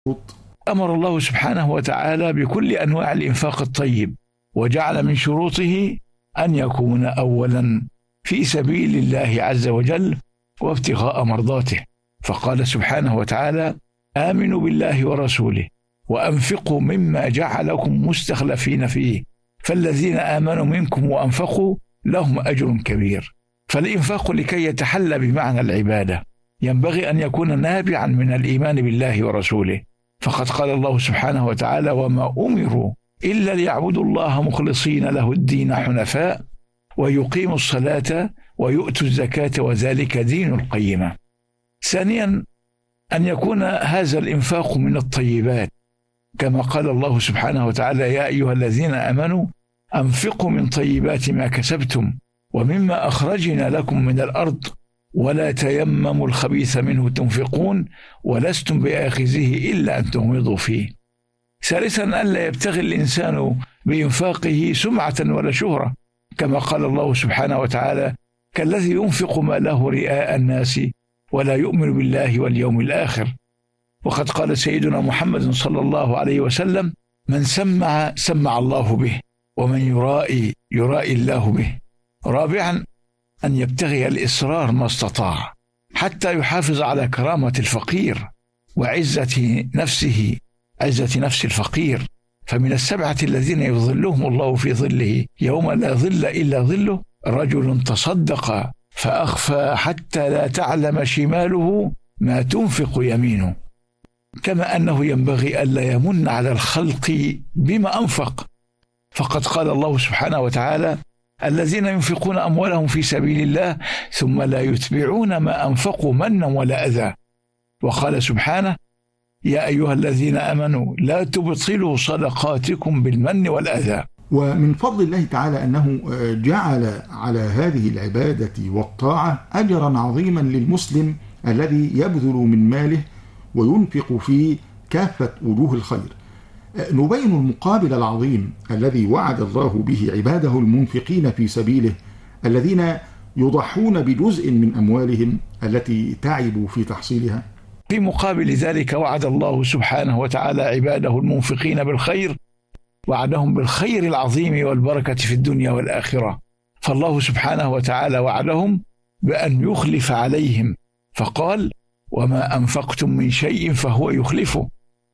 أمر الله سبحانه وتعالى بكل أنواع الإنفاق الطيب، وجعل من شروطه أن يكون أولا في سبيل الله عز وجل وابتغاء مرضاته، فقال سبحانه وتعالى: آمنوا بالله ورسوله وأنفقوا مما جعلكم مستخلفين فيه فالذين آمنوا منكم وأنفقوا لهم أجر كبير. فالإنفاق لكي يتحلى بمعنى العبادة ينبغي أن يكون نابعا من الإيمان بالله ورسوله، فقد قال الله سبحانه وتعالى: وما أمروا إلا ليعبدوا الله مخلصين له الدين حنفاء ويقيموا الصلاة ويؤتوا الزكاة وذلك دين القيمة. ثانيا، أن يكون هذا الإنفاق من الطيبات، كما قال الله سبحانه وتعالى: يا أيها الذين آمنوا أنفقوا من طيبات ما كسبتم ومما أخرجنا لكم من الأرض ولا تيمموا الخبيث منه تنفقون ولستم بآخذه إلا أن تغمضوا فيه. ثالثا، ألا يبتغي الإنسان بإنفاقه سمعة ولا شهرة، كما قال الله سبحانه وتعالى: كالذي ينفق ماله رئاء الناس ولا يؤمن بالله واليوم الآخر. وقد قال سيدنا محمد صلى الله عليه وسلم: من سمع سمع الله به ومن يرائي يرائي الله به. رابعا، أن يبتغي الإصرار ما استطاع حتى يحافظ على كرامة الفقير وعزة نفسه، عزة نفس الفقير، فمن السبعة الذين يظلهم الله في ظله يوم لا ظل إلا ظله: رجل تصدق فأخفى حتى لا تعلم شماله ما تنفق يمينه. كما أنه ينبغي ألا يمن على الخلق بما أنفق، فقد قال الله سبحانه وتعالى: الذين ينفقون أموالهم في سبيل الله ثم لا يتبعون ما أنفقوا منا ولا أذى. وقال سبحانه: يا أيها الذين آمنوا لا تبطلوا صدقاتكم بالمن والأذى. ومن فضل الله تعالى أنه جعل على هذه العبادة والطاعة أجرا عظيما للمسلم الذي يبذل من ماله وينفق في كافة وجوه الخير. نبين المقابل العظيم الذي وعد الله به عباده المنفقين في سبيله الذين يضحون بجزء من أموالهم التي تعبوا في تحصيلها. في مقابل ذلك وعد الله سبحانه وتعالى عباده المنفقين بالخير، وعدهم بالخير العظيم والبركة في الدنيا والآخرة. فالله سبحانه وتعالى وعدهم بأن يخلف عليهم، فقال: وما أنفقتم من شيء فهو يخلفه.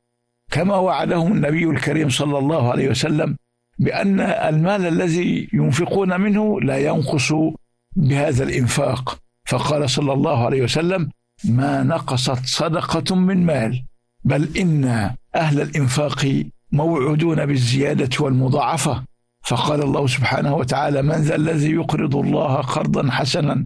كما وعدهم النبي الكريم صلى الله عليه وسلم بأن المال الذي ينفقون منه لا ينقص بهذا الإنفاق، فقال صلى الله عليه وسلم: ما نقصت صدقة من مال، بل إن أهل الإنفاق موعودون بالزيادة والمضاعفة. فقال الله سبحانه وتعالى: من ذا الذي يقرض الله قرضا حسنا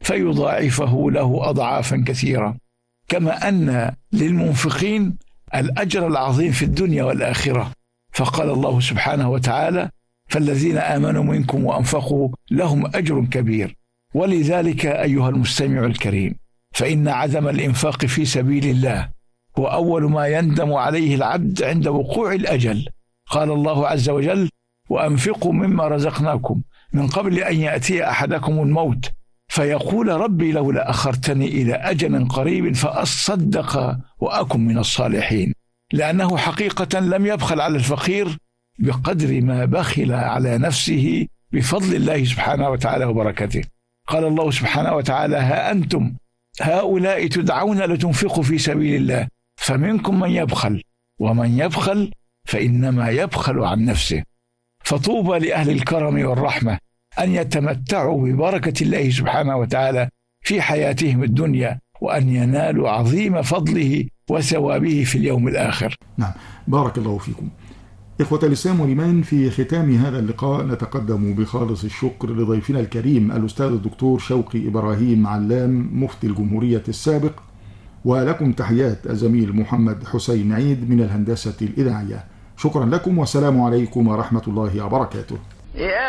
فيضاعفه له أضعافا كثيرة. كما أن للمنفقين الأجر العظيم في الدنيا والآخرة، فقال الله سبحانه وتعالى: فالذين آمنوا منكم وأنفقوا لهم أجر كبير. ولذلك أيها المستمع الكريم، فإن عدم الإنفاق في سبيل الله هو أول ما يندم عليه العبد عند وقوع الأجل. قال الله عز وجل: وأنفقوا مما رزقناكم من قبل أن يأتي أحدكم الموت فيقول ربي لولا أخرتني إلى أجل قريب فأصدق وأكن من الصالحين. لأنه حقيقة لم يبخل على الفقير بقدر ما بخل على نفسه بفضل الله سبحانه وتعالى وبركته. قال الله سبحانه وتعالى: ها أنتم هؤلاء تدعون لتنفقوا في سبيل الله فمنكم من يبخل ومن يبخل فإنما يبخل عن نفسه. فطوبى لأهل الكرم والرحمة أن يتمتعوا ببركة الله سبحانه وتعالى في حياتهم الدنيا، وأن ينالوا عظيم فضله وثوابه في اليوم الآخر. نعم، بارك الله فيكم. إخوة الإسلام والإيمان، في ختام هذا اللقاء نتقدم بخالص الشكر لضيفنا الكريم الأستاذ الدكتور شوقي إبراهيم علام مفتي الجمهورية السابق، ولكم تحيات الزميل محمد حسين عيد من الهندسة الإذاعية. شكرا لكم والسلام عليكم ورحمة الله وبركاته.